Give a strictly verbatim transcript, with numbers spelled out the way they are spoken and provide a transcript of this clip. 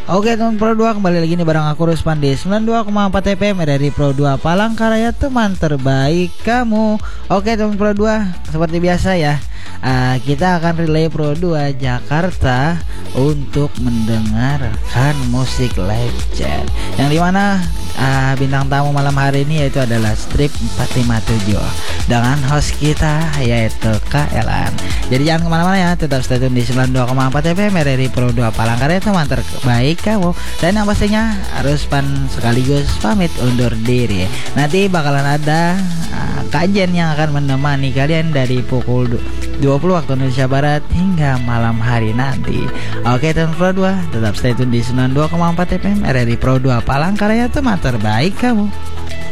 Oke teman Pro dua, kembali lagi nih bareng aku Ruspan di sembilan puluh dua koma empat F M R R I Pro dua Palangkaraya, teman terbaik kamu. Oke teman Pro dua, seperti biasa ya, uh, kita akan relay Pro dua Jakarta untuk mendengarkan musik live chat, yang dimana uh, bintang tamu malam hari ini yaitu adalah Strip empat lima tujuh dengan host kita yaitu Kak Elan. Jadi jangan kemana-mana ya, tetap stay tune di sembilan puluh dua koma empat F M R R I Pro dua Palangkaraya, teman terbaik kamu. Dan yang pastinya harus pan sekaligus pamit undur diri. Nanti bakalan ada uh, kajian yang akan menemani kalian dari pukul dua puluh waktu Indonesia Barat hingga malam hari nanti. Oke teman Pro dua, tetap stay tune di sembilan puluh dua koma empat F M R R I Pro dua Palangkaraya, teman terbaik kamu.